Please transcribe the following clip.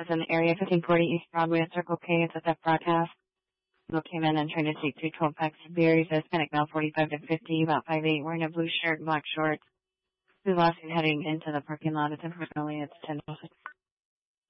is in area 1540 East Broadway at Circle K. It's a theft broadcast. People came in and tried to take 3 12-packs of beer. He says Hispanic male, 45 to 50, about 5'8", wearing a blue shirt and black shorts. He was last seen heading into the parking lot. It's unfortunately, it's 10:06.